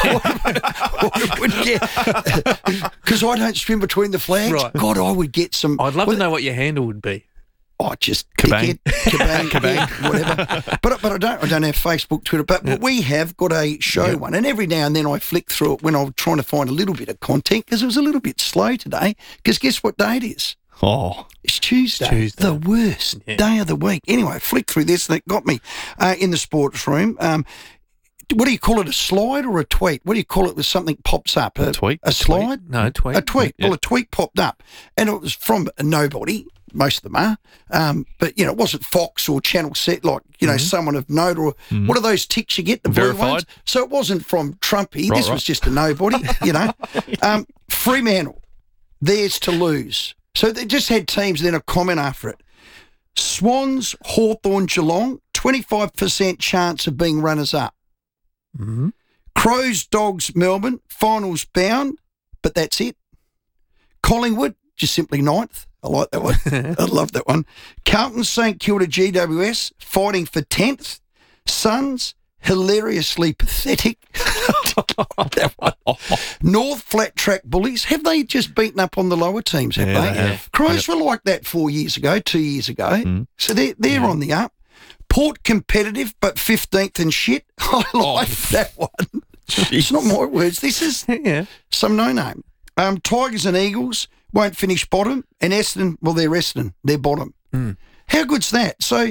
that. Because I don't swim between the flags. Right. God, I would get some. I'd love to know what your handle would be. Oh, just Kabang. Kabang, whatever. But I don't have Facebook, Twitter. But we have got a show one, and every now and then I flick through it when I'm trying to find a little bit of content, because it was a little bit slow today. Because guess what day it is? Oh, it's Tuesday. The worst day of the week. Anyway, I flicked through this and it got me in the sports room. What do you call it, a slide or a tweet? What do you call it when something pops up? A tweet? A slide? No, a tweet. A tweet. Yeah. Well, a tweet popped up, and it was from nobody. Most of them are. But, it wasn't Fox or Channel Set, like, someone of note, or what are those ticks you get, the blue ones? So it wasn't from Trumpy. This was just a nobody, Fremantle, theirs to lose. So they just had teams, then a comment after it. Swans, Hawthorn, Geelong, 25% chance of being runners-up. Crows, Dogs, Melbourne, finals bound, but that's it. Collingwood, just simply 9th. I like that one. I love that one. Carlton, St Kilda, GWS, fighting for 10th. Suns, hilariously pathetic. That one. North, Flat Track Bullies. Have they just beaten up on the lower teams, have they? Have. Crows were like that 2 years ago. So they're on the up. Port, competitive, but 15th and shit. I like that one. It's not my words. This is some no-name. Tigers and Eagles won't finish bottom, and Essendon, well, they're Essendon. They're bottom. How good's that? So,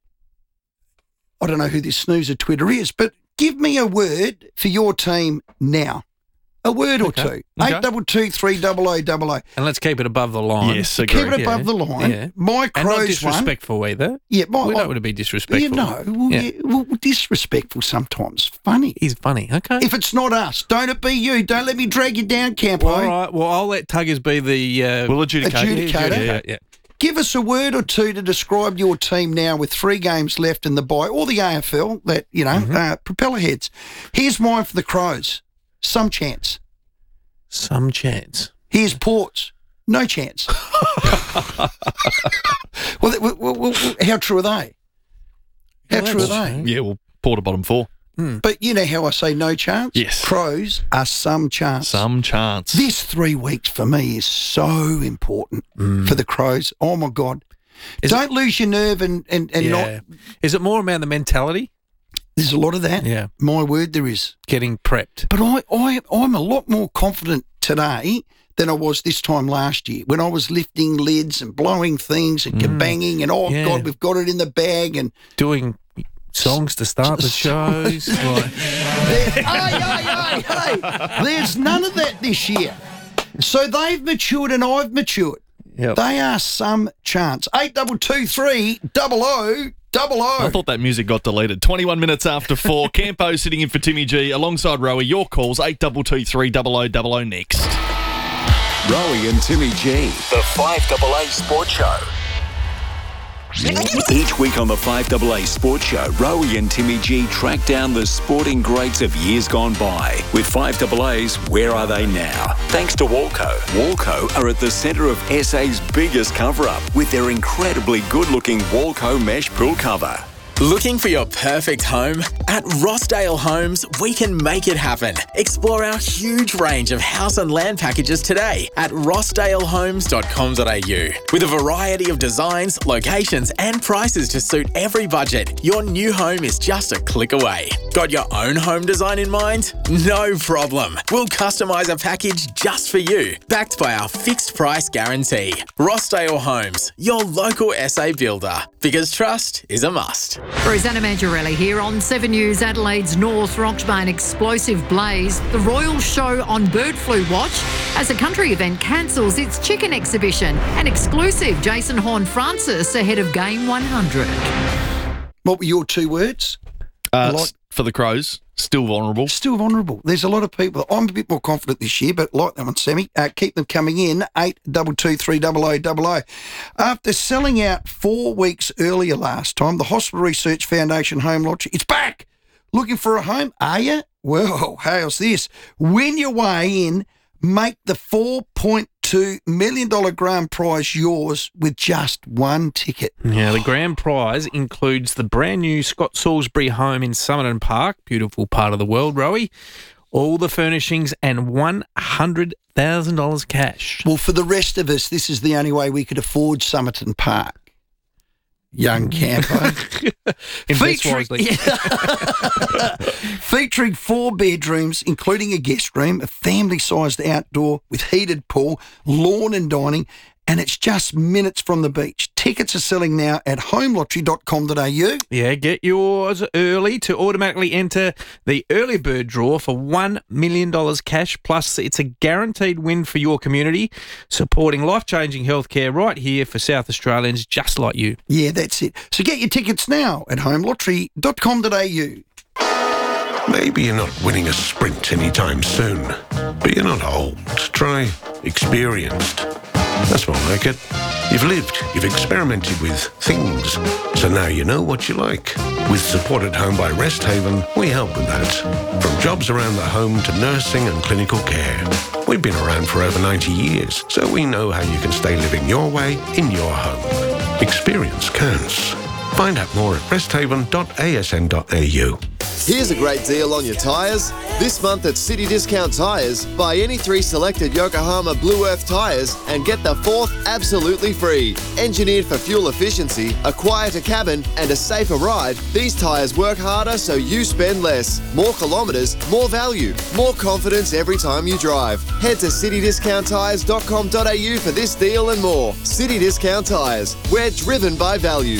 I don't know who this snoozer Twitter is, but give me a word for your team now. A word or two. 822 300 00. And let's keep it above the line. Yes, Keep it above the line. Yeah. My Crows and not disrespectful either. Yeah, we don't want to be disrespectful. Disrespectful sometimes. Funny. He's funny. Okay. If it's not us, don't it be you. Don't let me drag you down, Campo. All right. Well, I'll let Tuggers be the we'll adjudicator. Yeah. Give us a word or two to describe your team now with 3 games left in the bye, or the AFL, that, propeller heads. Here's mine for the Crows. Some chance. Some chance. Here's Ports. No chance. Well, Well, how true are they? How true are they? Yeah, well, Port are bottom 4. But you know how I say no chance? Yes. Crows are some chance. Some chance. This 3 weeks for me is so important for the Crows. Oh, my God. Don't lose your nerve and not... Is it more about the mentality? There's a lot of that. Yeah. My word, there is. Getting prepped. But I'm a lot more confident today than I was this time last year when I was lifting lids and blowing things and kabanging and, God, we've got it in the bag and... Doing songs to start the shows. Hey, there's none of that this year. So they've matured and I've matured. Yep. They are some chance. 8223 0000. I thought that music got deleted. 21 minutes after 4. Campo sitting in for Timmy G alongside Rowie. Your calls 8223 0000 next. Rowie and Timmy G, the 5AA Sports Show. Each week on the 5AA Sports Show, Rowie and Timmy G track down the sporting greats of years gone by. With 5AA's Where Are They Now? Thanks to Walco. Walco are at the centre of SA's biggest cover-up with their incredibly good-looking Walco mesh pool cover. Looking for your perfect home? At Rossdale Homes, we can make it happen. Explore our huge range of house and land packages today at rossdalehomes.com.au. With a variety of designs, locations and prices to suit every budget, your new home is just a click away. Got your own home design in mind? No problem. We'll customise a package just for you, backed by our fixed price guarantee. Rossdale Homes, your local SA builder. Because trust is a must. Rosanna Mangiarelli here on 7 News. Adelaide's North rocks by an explosive blaze. The Royal Show on bird flu watch as a country event cancels its chicken exhibition. An exclusive Jason Horne-Francis ahead of Game 100. What were your 2 words? For the Crows, still vulnerable. Still vulnerable. There's a lot of people. I'm a bit more confident this year, but like that one, Sammy, keep them coming in, 8223 0000. After selling out 4 weeks earlier last time, the Hospital Research Foundation Home Lottery, it's back. Looking for a home? Are you? Well, how's this? Win your way in, make the $4.2 million grand prize yours with just 1 ticket. Yeah, the grand prize includes the brand new Scott Salisbury home in Somerton Park, beautiful part of the world, Rowie, all the furnishings and $100,000 cash. Well, for the rest of us, this is the only way we could afford Somerton Park. Young Campo. Featuring 4 bedrooms, including a guest room, a family-sized outdoor with heated pool, lawn and dining, and it's just minutes from the beach. Tickets are selling now at homelottery.com.au. Yeah, get yours early to automatically enter the early bird draw for $1 million cash. Plus, it's a guaranteed win for your community, supporting life-changing healthcare right here for South Australians just like you. Yeah, that's it. So get your tickets now at homelottery.com.au. Maybe you're not winning a sprint anytime soon, but you're not old. Try experienced. That's more like it. You've lived, you've experimented with things, so now you know what you like. With Support at Home by Resthaven, we help with that. From jobs around the home to nursing and clinical care. We've been around for over 90 years, so we know how you can stay living your way in your home. Experience counts. Find out more at resthaven.asn.au. Here's a great deal on your tyres. This month at City Discount Tyres, buy any 3 selected Yokohama Blue Earth tyres and get the 4th absolutely free. Engineered for fuel efficiency, a quieter cabin and a safer ride, these tyres work harder so you spend less. More kilometres, more value, more confidence every time you drive. Head to citydiscounttyres.com.au for this deal and more. City Discount Tyres, we're driven by value.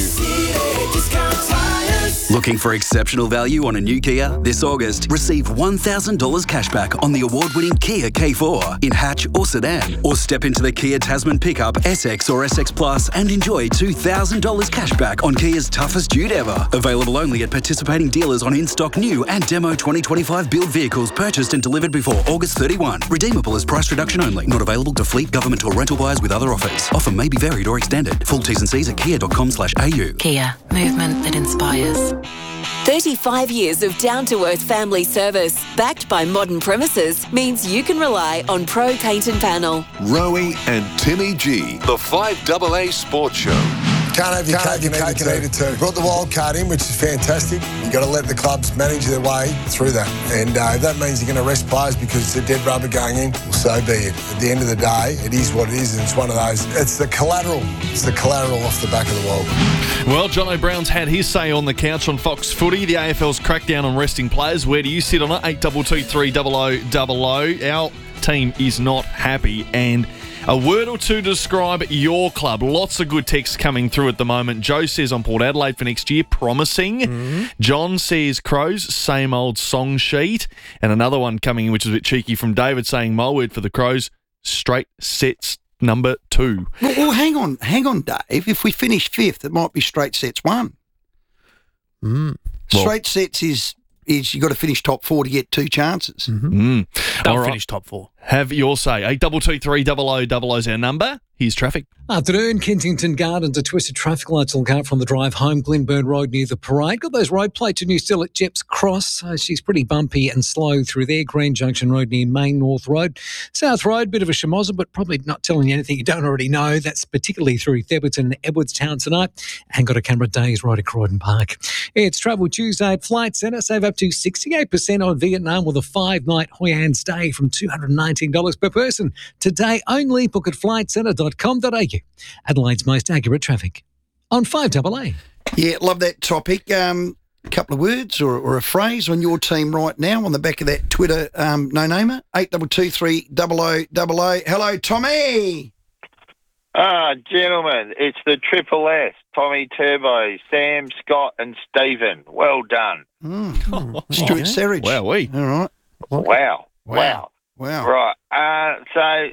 Looking for exceptional value on a new Kia? This August, receive $1,000 cashback on the award-winning Kia K4 in hatch or sedan. Or step into the Kia Tasman pickup, SX or SX Plus and enjoy $2,000 cashback on Kia's toughest dude ever. Available only at participating dealers on in-stock new and demo 2025 build vehicles purchased and delivered before August 31. Redeemable as price reduction only. Not available to fleet, government or rental buyers with other offers. Offer may be varied or extended. Full T's and C's at kia.com/au. Kia, movement that inspires. 35 years of down-to-earth family service, backed by modern premises, means you can rely on Pro Paint and Panel. Rowie and Timmy G, the 5AA Sports Show. Can't have your cake and eat it too. Brought the wild card in, which is fantastic. You've got to let the clubs manage their way through that. And if that means you're going to rest players because it's a dead rubber going in, well, so be it. At the end of the day, it is what it is, and it's one of those. It's the collateral. It's the collateral off the back of the world. Well, Jono Brown's had his say on the couch on Fox Footy. The AFL's crackdown on resting players. Where do you sit on it? 8223 0000. Our team is not happy, and a word or two to describe your club. Lots of good texts coming through at the moment. Joe says on Port Adelaide for next year, promising. Mm-hmm. John says Crows, same old song sheet. And another one coming in, which is a bit cheeky, from David saying my word for the Crows, straight sets number 2. Well, hang on, Dave. If we finish 5th, it might be straight sets 1. Straight sets is you've got to finish top 4 to get 2 chances. Mm-hmm. Don't finish top 4. Have your say. 8223 0000 is our number. Here's traffic. Afternoon, Kensington Gardens, a twisted traffic lights will count from the drive home, Glenburn Road near the parade. Got those road plates and you still at Jeps Cross. She's pretty bumpy and slow through there. Green Junction Road near Main North Road. South Road, bit of a schmozzle, but probably not telling you anything you don't already know. That's particularly through Theberton and Edwardstown tonight. And got a Canberra Days right at Croydon Park. It's Travel Tuesday at Flight Centre. Save up to 68% on Vietnam with a 5-night Hoi An stay from $219 per person. Today only. Book at flightcentre.com.au. Adelaide's most accurate traffic on 5AA. Yeah, love that topic. Couple of words or a phrase on your team right now on the back of that Twitter no-namer, 8223 0000. Hello, Tommy. Gentlemen, it's the Triple S, Tommy Turbo, Sam, Scott and Stephen. Well done. Stuart Serridge. Wowee. All right. Wow. Right. So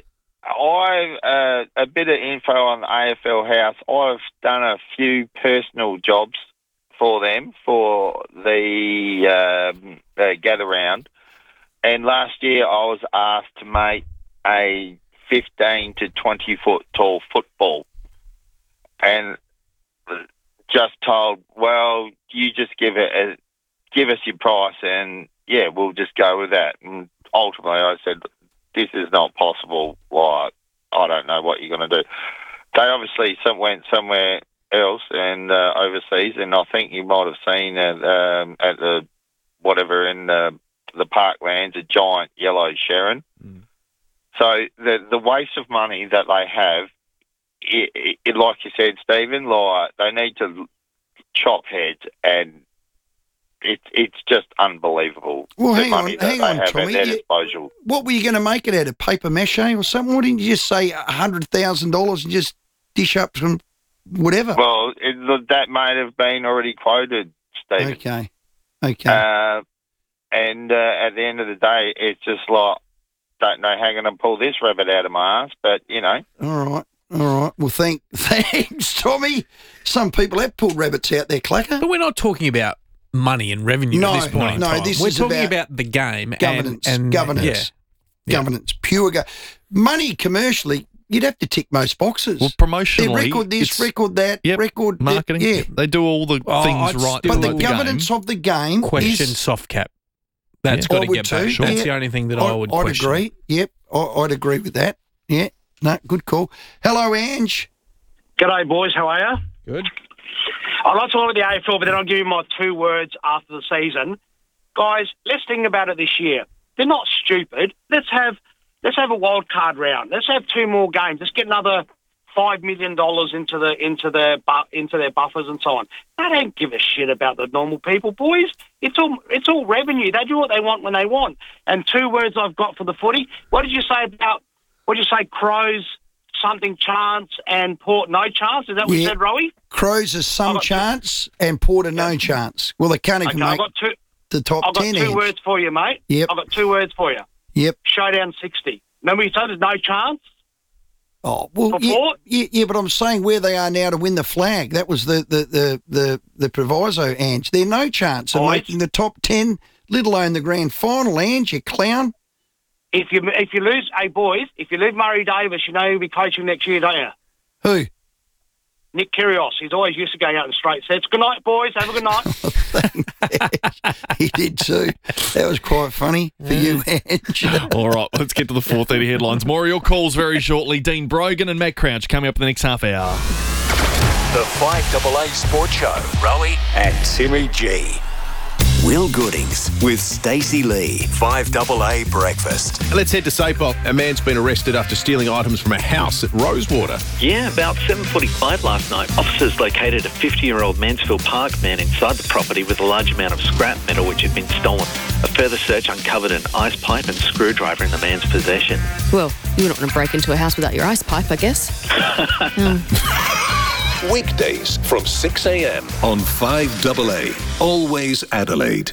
I've a bit of info on the AFL House. I've done a few personal jobs for them for the gather round, and last year I was asked to make a 15 to 20 foot tall football, and just told, well, you just give us your price, and yeah, we'll just go with that. And ultimately, I said, this is not possible. Like, I don't know what you're going to do. They obviously went somewhere else and overseas, and I think you might have seen at the whatever in the Parklands, a giant yellow Sharon. So the waste of money that they have, it like you said, Stephen, like they need to chop heads, and it's just unbelievable. Well, the hang money on, that they have Tommy. at their disposal. What were you going to make it out of, paper mache or something? Why didn't you just say $100,000 and just dish up some whatever? Well, that might have been already quoted, Stephen. Okay. And at the end of the day, it's just like, don't know how I'm going to pull this rabbit out of my ass, but, you know. All right. Well, thanks, Tommy. Some people have pulled rabbits out their clacker. But we're not talking about money and revenue at this point in time. We're talking about the game. Governance. And governance. Yeah. Governance. Pure money commercially, you'd have to tick most boxes. Well, promotionally, record this, record that, record marketing. Yeah. They do all the things right. But the governance of the game question soft cap. That's got to get back. Sure. That's the only thing that I would question. I'd agree. Yep, I'd agree with that. Yeah, no, good call. Hello, Ange. G'day, boys. How are you? Good. I'd like to look at the AFL, but then I'll give you my 2 words after the season. Guys, let's think about it this year. They're not stupid. Let's have a wild card round. Let's have 2 more games. Let's get another $5 million into their buffers and so on. They don't give a shit about the normal people, boys. It's all revenue. They do what they want when they want. And 2 words I've got for the footy. What did you say Crows something chance and Port no chance? Is that what you said, Rowie? Crows is some chance and Port no chance. Well, they can't even make the top 10. I've got 2 words for you, mate. Yep. I've got 2 words for you. Yep. Showdown 60. Remember you said there's no chance? Oh, well, yeah, but I'm saying where they are now to win the flag. That was the proviso, Ange. They're no chance of making the top 10, let alone the grand final, Ange, you clown. If you lose, hey, boys, if you lose Murray Davis, you know he'll be coaching next year, don't you? Who? Nick Kyrgios. He's always used to going out in straight sets. Good night, boys. Have a good night. He did too. That was quite funny for you, Ange. All right, let's get to the 4:30 headlines. More of your calls very shortly. Dean Brogan and Matt Crouch coming up in the next half hour. The 5AA Sports Show. Rowie and Timmy G. Will Goodings with Stacey Lee. 5AA Breakfast. Let's head to Sapok. A man's been arrested after stealing items from a house at Rosewater. Yeah, about 7:45 last night, officers located a 50-year-old Mansfield Park man inside the property with a large amount of scrap metal which had been stolen. A further search uncovered an ice pipe and screwdriver in the man's possession. Well, you're not going to break into a house without your ice pipe, I guess. Weekdays from 6 a.m. on 5AA. Always Adelaide.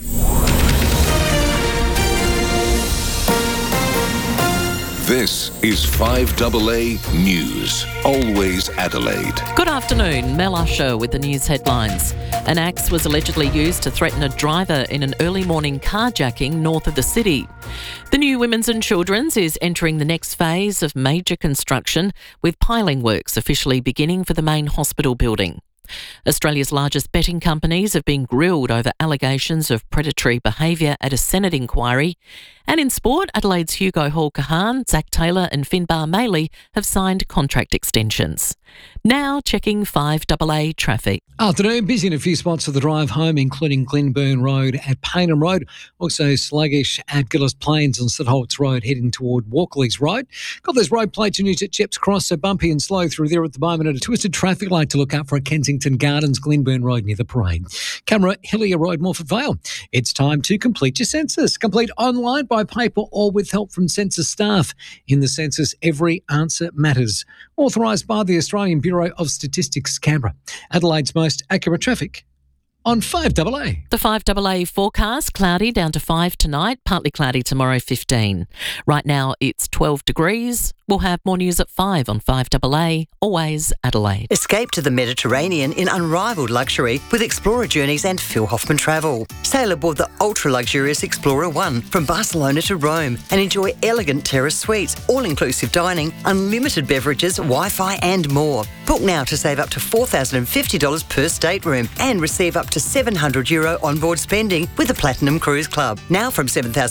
This is 5AA News. Always Adelaide. Good afternoon. Mel Usher with the news headlines. An axe was allegedly used to threaten a driver in an early morning carjacking north of the city. The new Women's and Children's is entering the next phase of major construction, with piling works officially beginning for the main hospital building. Australia's largest betting companies have been grilled over allegations of predatory behaviour at a Senate inquiry. And in sport, Adelaide's Hugo Hall-Kahan, Zach Taylor and Finbar Maley have signed contract extensions. Now checking 5AA traffic. Afternoon, busy in a few spots of the drive home, including Glenburn Road at Paynham Road. Also sluggish at Gillis Plains on St Holt's Road, heading toward Walkleys Road. Got those road plates and news at Chips Cross, so bumpy and slow through there at the moment. And a twisted traffic light to look out for at Kensington Gardens, Glenburn Road near the parade. Camera, Hillier Road, Morford Vale. It's time to complete your census. Complete online, by paper or with help from census staff. In the census, every answer matters. Authorised by the Australian Bureau of Statistics, Canberra. Adelaide's most accurate traffic on 5AA. The 5AA forecast, cloudy down to 5 tonight, partly cloudy tomorrow, 15. Right now it's 12 degrees. We'll have more news at 5 on 5AA, always Adelaide. Escape to the Mediterranean in unrivalled luxury with Explorer Journeys and Phil Hoffman Travel. Sail aboard the ultra-luxurious Explorer One from Barcelona to Rome and enjoy elegant terrace suites, all-inclusive dining, unlimited beverages, Wi-Fi and more. Book now to save up to $4,050 per stateroom and receive up to €700 onboard spending with the Platinum Cruise Club. Now from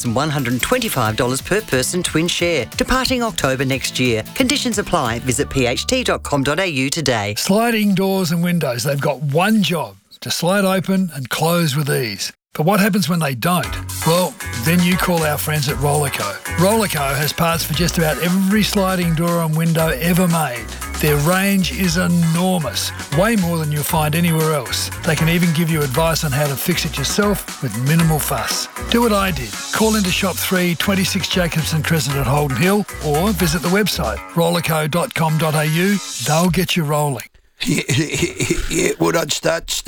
$7,125 per person twin share. Departing October next year. Conditions apply. Visit pht.com.au today. Sliding doors and windows, they've got one job: to slide open and close with ease. But what happens when they don't? Well, then you call our friends at Rollerco. Rollerco has parts for just about every sliding door and window ever made. Their range is enormous, way more than you'll find anywhere else. They can even give you advice on how to fix it yourself with minimal fuss. Do what I did. Call into Shop 3, 26 Jacobson Crescent at Holden Hill, or visit the website rollerco.com.au. They'll get you rolling. Yeah, well, I'd start.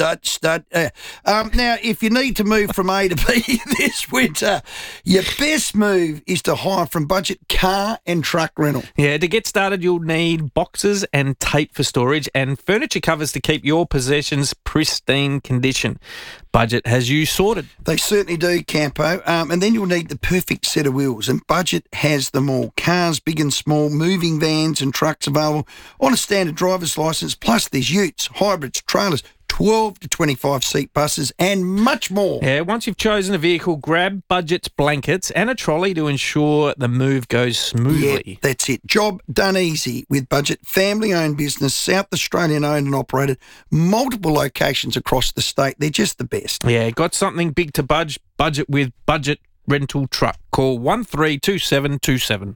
Now, if you need to move from A to B this winter, your best move is to hire from Budget Car and Truck Rental. Yeah, to get started, you'll need boxes and tape for storage and furniture covers to keep your possessions pristine condition. Budget has you sorted. They certainly do, Campo. And then you'll need the perfect set of wheels, and Budget has them all. Cars, big and small, moving vans and trucks available on a standard driver's licence, plus there's utes, hybrids, trailers, 12 to 25 seat buses and much more. Yeah, once you've chosen a vehicle, grab Budget's blankets and a trolley to ensure the move goes smoothly. Yeah, that's it. Job done easy with Budget. Family-owned business, South Australian-owned and operated, multiple locations across the state. They're just the best. Yeah, got something big to budget with Budget Rental Truck. Call 132727.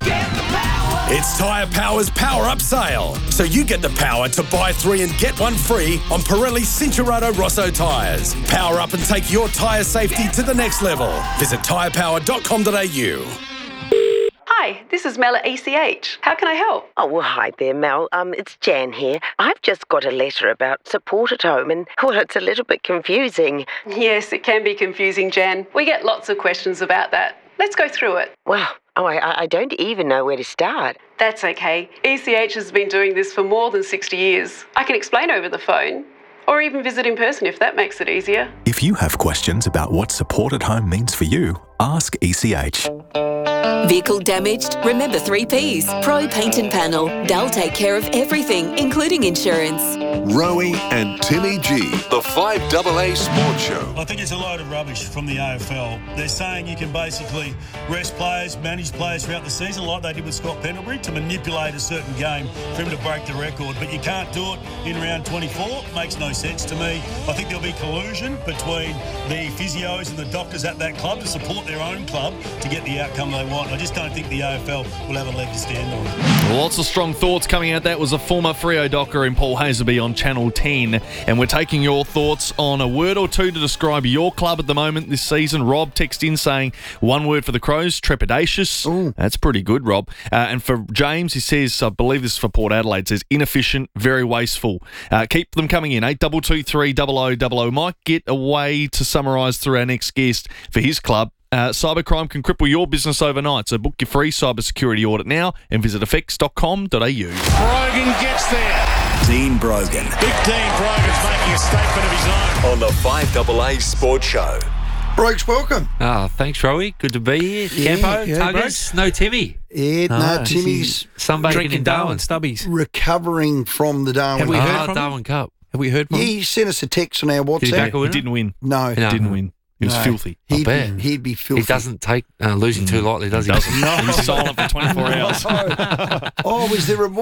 It's Tyre Power's Power Up Sale. So you get the power to buy 3 and get 1 free on Pirelli Cincherato Rosso tyres. Power up and take your tyre safety to the next level. Visit tyrepower.com.au. Hi, this is Mel at ECH. How can I help? Oh, well, hi there, Mel. It's Jan here. I've just got a letter about support at home and, well, it's a little bit confusing. Yes, it can be confusing, Jan. We get lots of questions about that. Let's go through it. Well, I don't even know where to start. That's okay. ECH has been doing this for more than 60 years. I can explain over the phone, or even visit in person if that makes it easier. If you have questions about what support at home means for you, Ask ECH. Vehicle damaged? Remember 3 Ps. Pro Paint and Panel. They'll take care of everything, including insurance. Rowie and Timmy G, the 5AA Sports Show. I think it's a load of rubbish from the AFL. They're saying you can basically rest players, manage players throughout the season like they did with Scott Pendlebury to manipulate a certain game for him to break the record. But you can't do it in round 24. Makes no sense to me. I think there'll be collusion between the physios and the doctors at that club to support their own club to get the outcome they want. I just don't think the AFL will have a leg to stand on. Lots of strong thoughts coming out. That was a former Freo docker in Paul Haserby on Channel 10. And we're taking your thoughts on a word or two to describe your club at the moment this season. Rob text in saying one word for the Crows, trepidatious. Ooh. That's pretty good, Rob. And for James, he says, I believe this is for Port Adelaide, says inefficient, very wasteful. Keep them coming in. 8223 0000 might get a way to summarise through our next guest for his club. Cybercrime can cripple your business overnight, so book your free cybersecurity audit now and visit effects.com.au. Brogan gets there. Dean Brogan. Big Dean Brogan's making a statement of his own. On the 5AA Sports Show. Brooks, welcome. Thanks, Rowie. Good to be here. Campo, Tuggers, no Timmy. Yeah, no, Timmy's sunbaking in Darwin. Stubbies. Recovering from the Darwin Have we Cup. heard from Darwin Cup? Have we heard from him? He sent us a text on our WhatsApp. He didn't win. No. He didn't win. He was filthy. He'd be filthy. He doesn't take losing too lightly, does he? He doesn't. No. He was silent for 24 hours. Oh, was there a